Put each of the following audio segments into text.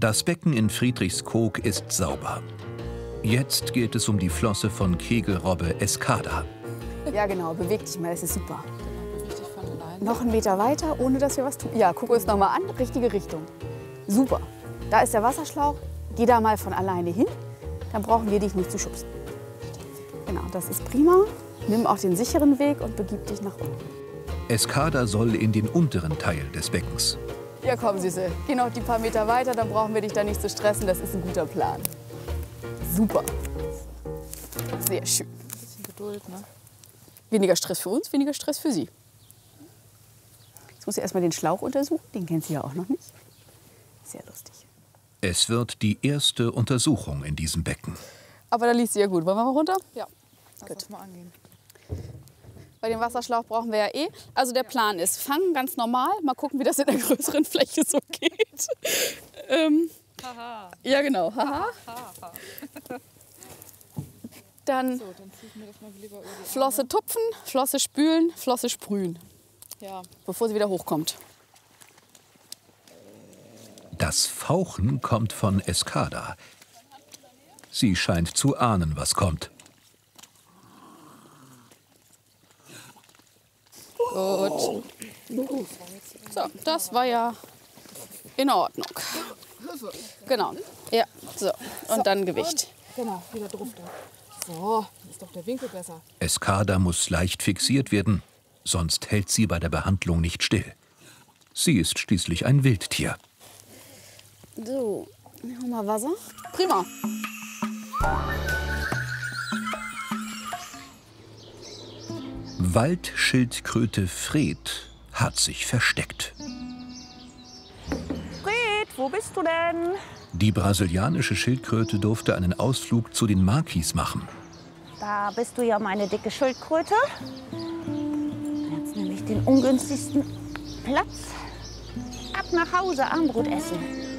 Das Becken in Friedrichskoog ist sauber. Jetzt geht es um die Flosse von Kegelrobbe Escada. Ja genau, beweg dich mal, das ist super. Noch einen Meter weiter, ohne dass wir was tun. Ja, guck uns noch mal an, richtige Richtung. Super. Da ist der Wasserschlauch, geh da mal von alleine hin, dann brauchen wir dich nicht zu schubsen. Genau, das ist prima. Nimm auch den sicheren Weg und begib dich nach unten. Escada soll in den unteren Teil des Beckens. Ja komm Süße, geh noch die paar Meter weiter, dann brauchen wir dich da nicht zu stressen, das ist ein guter Plan. Super. Sehr schön. Ein bisschen Geduld, ne? Weniger Stress für uns, weniger Stress für Sie. Jetzt muss ich erstmal den Schlauch untersuchen, den kennt sie ja auch noch nicht. Sehr lustig. Es wird die erste Untersuchung in diesem Becken. Aber da liegt sie ja gut. Wollen wir mal runter? Ja, lass uns mal angehen. Bei dem Wasserschlauch brauchen wir ja eh. Also der Plan ist, fangen ganz normal. Mal gucken, wie das in der größeren Fläche so geht. Haha. Ja, genau. Haha. Dann So, dann zieh ich mir das mal lieber über die Flosse tupfen, Flosse spülen, Flosse sprühen. Ja. Bevor sie wieder hochkommt. Das Fauchen kommt von Escada. Sie scheint zu ahnen, was kommt. Gut. So, das war ja in Ordnung. Genau. Ja, so. Und dann Gewicht. Genau, wieder drauf da. So, dann ist doch der Winkel besser. Escada muss leicht fixiert werden, sonst hält sie bei der Behandlung nicht still. Sie ist schließlich ein Wildtier. So, nehmen wir mal Wasser. Prima. Waldschildkröte Fred hat sich versteckt. Fred, wo bist du denn? Die brasilianische Schildkröte durfte einen Ausflug zu den Makis machen. Da bist du ja meine dicke Schildkröte. Jetzt nehme ich den ungünstigsten Platz. Ab nach Hause, Armbrot essen.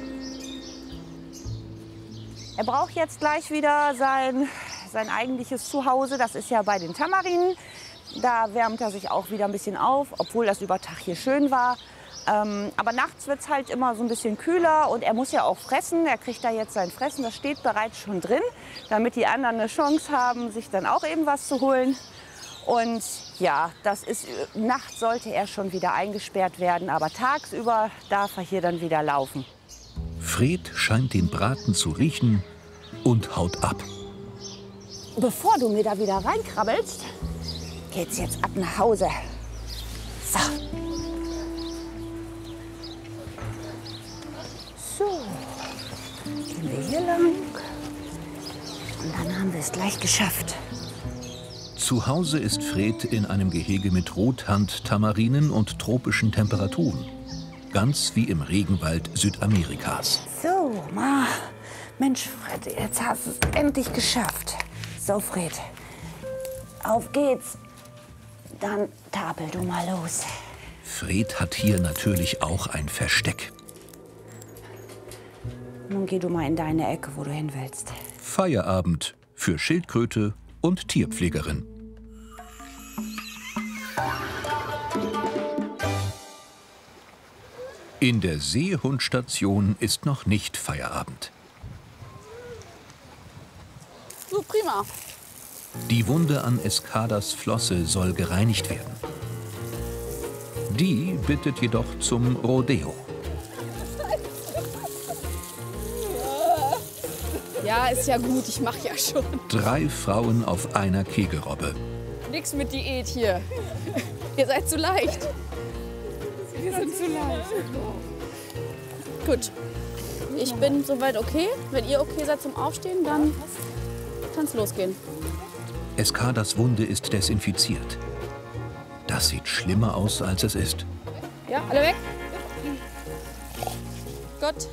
Er braucht jetzt gleich wieder sein eigentliches Zuhause. Das ist ja bei den Tamarinen. Da wärmt er sich auch wieder ein bisschen auf, obwohl das über Tag hier schön war. Aber nachts wird es halt immer so ein bisschen kühler und er muss ja auch fressen. Er kriegt da jetzt sein Fressen, das steht bereits schon drin, damit die anderen eine Chance haben, sich dann auch eben was zu holen. Und ja, nachts sollte er schon wieder eingesperrt werden, aber tagsüber darf er hier dann wieder laufen. Fred scheint den Braten zu riechen und haut ab. Bevor du mir da wieder reinkrabbelst, geht's jetzt ab nach Hause. So. So, gehen wir hier lang und dann haben wir es gleich geschafft. Zu Hause ist Fred in einem Gehege mit Rothand-Tamarinen und tropischen Temperaturen. Ganz wie im Regenwald Südamerikas. So, Mensch, Fred, jetzt hast du es endlich geschafft. So, Fred, auf geht's. Dann tapel du mal los. Fred hat hier natürlich auch ein Versteck. Nun geh du mal in deine Ecke, wo du hin willst. Feierabend für Schildkröte und Tierpflegerin. In der Seehundstation ist noch nicht Feierabend. So, prima. Die Wunde an Escadas Flosse soll gereinigt werden. Die bittet jedoch zum Rodeo. Ja, ist ja gut, ich mach ja schon. 3 Frauen auf einer Kegelrobbe. Nix mit Diät hier. Ihr seid zu leicht. Wir sind zu leicht. Gut. Ich bin soweit okay. Wenn ihr okay seid zum Aufstehen, dann kann es losgehen. Escadas Wunde ist desinfiziert. Das sieht schlimmer aus, als es ist. Ja, alle weg? Gut.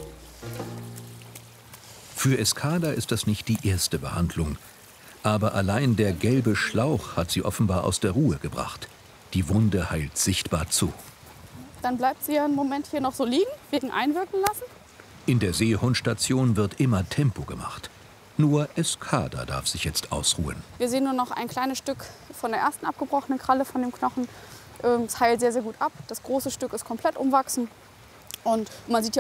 Für Escada ist das nicht die erste Behandlung. Aber allein der gelbe Schlauch hat sie offenbar aus der Ruhe gebracht. Die Wunde heilt sichtbar zu. Dann bleibt sie ja einen Moment hier noch so liegen, wegen einwirken lassen. In der Seehundstation wird immer Tempo gemacht. Nur Escada darf sich jetzt ausruhen. Wir sehen nur noch ein kleines Stück von der ersten abgebrochenen Kralle von dem Knochen. Es heilt sehr, sehr gut ab. Das große Stück ist komplett umwachsen. Und man sieht ja